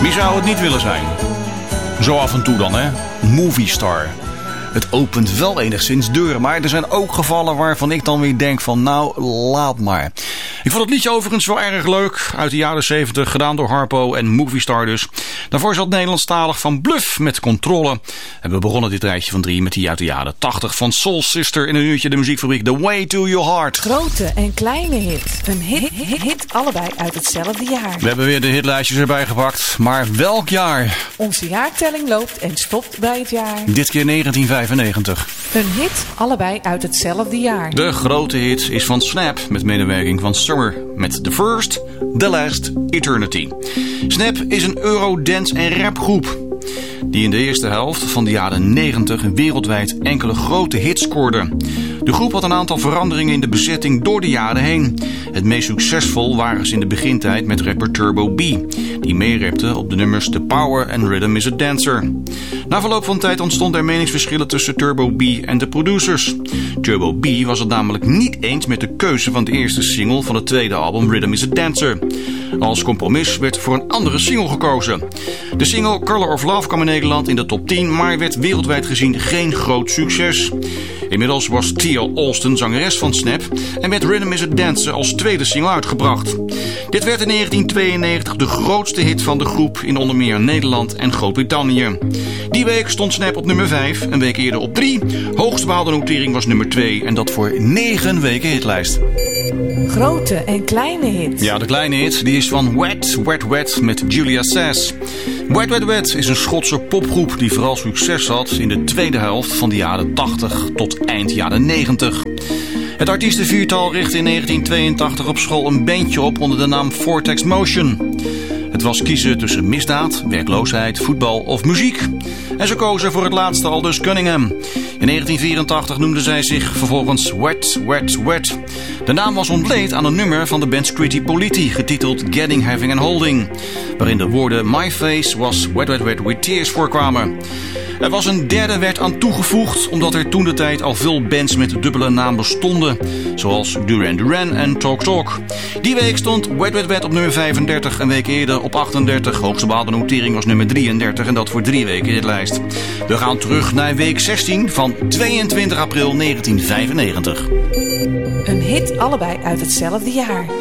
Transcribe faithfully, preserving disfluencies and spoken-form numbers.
Wie zou het niet willen zijn? Zo af en toe dan, hè? Movie star. Het opent wel enigszins deuren, maar er zijn ook gevallen waarvan ik dan weer denk van nou, laat maar. Ik vond het liedje overigens wel erg leuk. Uit de jaren zeventig, gedaan door Harpo en Movie Star dus. Daarvoor zat Nederlandstalig van Bluff met Controle. En we begonnen dit rijtje van drie met die uit de jaren tachtig van Soul Sister. In een uurtje de muziekfabriek The Way to Your Heart. Grote en kleine hit. Een hit, hit, hit allebei uit hetzelfde jaar. We hebben weer de hitlijstjes erbij gepakt. Maar welk jaar? Onze jaartelling loopt en stopt bij het jaar. Dit keer negentien vijfennegentig. Een hit allebei uit hetzelfde jaar. De grote hit is van Snap met medewerking van Summer met The First, The Last, Eternity. Snap is een eurodance- en rapgroep die in de eerste helft van de jaren negentig wereldwijd enkele grote hits scoorde. De groep had een aantal veranderingen in de bezetting door de jaren heen. Het meest succesvol waren ze in de begintijd met rapper Turbo B, die meerapte op de nummers The Power and Rhythm is a Dancer. Na verloop van tijd ontstonden er meningsverschillen tussen Turbo B en de producers. Turbo B was het namelijk niet eens met de keuze van de eerste single van het tweede album Rhythm is a Dancer. Als compromis werd voor een andere single gekozen. De single Color of Love kwam in Nederland in de top tien, maar werd wereldwijd gezien geen groot succes. Inmiddels was T L Alston zangeres van Snap en werd Rhythm is a Dancer als tweede single uitgebracht. Dit werd in negentien tweeënnegentig de grootste hit van de groep in onder meer Nederland en Groot-Brittannië. Die week stond Snap op nummer vijf, een week eerder op drie. Hoogste behaalde notering was nummer twee en dat voor negen weken hitlijst. Grote en kleine hit. Ja, de kleine hit die is van Wet, Wet, Wet met Julia Sass. Wet, Wet, Wet is een Schotse popgroep die vooral succes had in de tweede helft van de jaren tachtig tot eind jaren negentig. Het artiestenviertal richtte in negentien tweeëntachtig op school een bandje op onder de naam Vortex Motion. Het was kiezen tussen misdaad, werkloosheid, voetbal of muziek. En ze kozen voor het laatste, aldus Cunningham. In negentien vierentachtig noemden zij zich vervolgens Wet, Wet, Wet. De naam was ontleend aan een nummer van de band Scritti Politti, getiteld Getting, Having and Holding, waarin de woorden My Face was Wet, Wet, Wet with Tears voorkwamen. Er was een derde wet aan toegevoegd, omdat er toen de tijd al veel bands met dubbele naam bestonden, zoals Duran Duran en Talk Talk. Die week stond Wet Wet Wet op nummer vijfendertig, een week eerder op achtendertig. Hoogste behaalde notering was nummer drieëndertig en dat voor drie weken in dit lijst. We gaan terug naar week zestien van tweeëntwintig april negentien vijfennegentig. Een hit allebei uit hetzelfde jaar.